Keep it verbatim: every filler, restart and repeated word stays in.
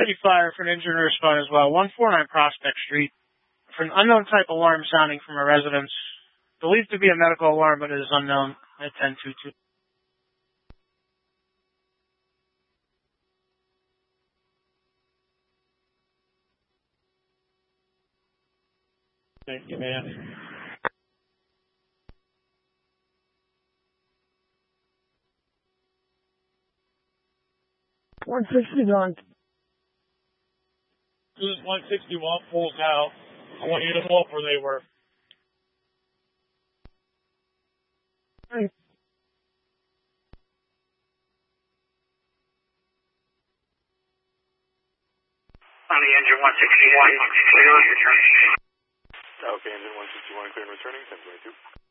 City Fire for an injured and respond as well. one forty-nine Prospect Street for an unknown type alarm sounding from a residence. Believed to be a medical alarm, but it is unknown at ten two two. Thank you, man. one sixty-one. This is one sixty-one, pulls out. I want you to pull up where they were. Thanks. On the engine one sixty-one, clear and returning. Okay, engine one sixty-one, clear and returning, ten twenty-two.